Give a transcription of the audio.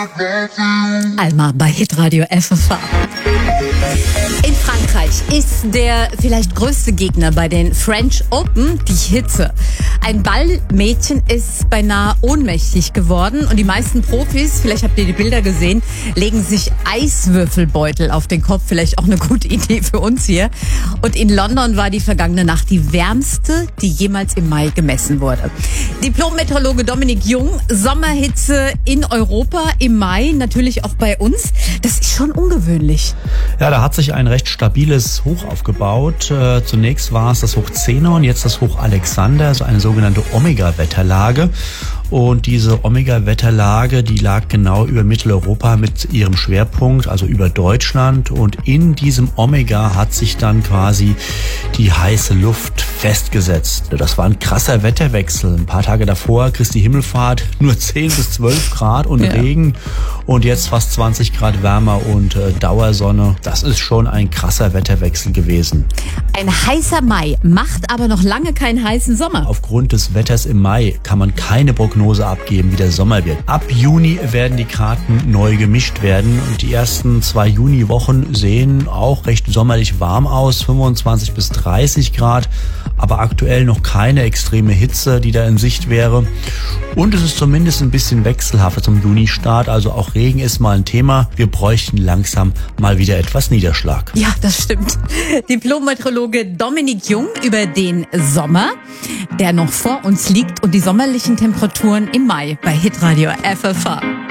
Alma bei Hitradio FFH. In Frankreich ist der vielleicht größte Gegner bei den French Open die Hitze. Ein Ballmädchen ist beinahe ohnmächtig geworden und die meisten Profis, vielleicht habt ihr die Bilder gesehen, legen sich Eiswürfelbeutel auf den Kopf. Vielleicht auch eine gute Idee für uns hier. Und in London war die vergangene Nacht die wärmste, die jemals im Mai gemessen wurde. Diplom-Meteorologe Dominik Jung, Sommerhitze in Europa im Mai, natürlich auch bei uns. Das ist schon ungewöhnlich. Ja, da hat sich ein recht stabiles Hoch aufgebaut. Zunächst war es das Hoch Zenon, jetzt das Hoch Alexander, also eine sogenannte Omega-Wetterlage. Und diese Omega-Wetterlage, die lag genau über Mitteleuropa mit ihrem Schwerpunkt, also über Deutschland. Und in diesem Omega hat sich dann quasi die heiße Luft festgesetzt. Das war ein krasser Wetterwechsel. Ein paar Tage davor, Christi Himmelfahrt, nur 10 bis 12 Grad und Regen. Und jetzt fast 20 Grad wärmer und Dauersonne. Das ist schon ein krasser Wetterwechsel gewesen. Ein heißer Mai macht aber noch lange keinen heißen Sommer. Aufgrund des Wetters im Mai kann man keine Prognose abgeben, wie der Sommer wird. Ab Juni werden die Karten neu gemischt werden und die ersten 2 Juniwochen sehen auch recht sommerlich warm aus, 25 bis 30 Grad, aber aktuell noch keine extreme Hitze, die da in Sicht wäre. Und es ist zumindest ein bisschen wechselhafter zum Junistart, also auch Regen ist mal ein Thema. Wir bräuchten langsam mal wieder etwas Niederschlag. Ja, das stimmt. Diplom-Meteorologe Dominik Jung über den Sommer, der noch vor uns liegt und die sommerlichen Temperaturen im Mai bei Hitradio FFH.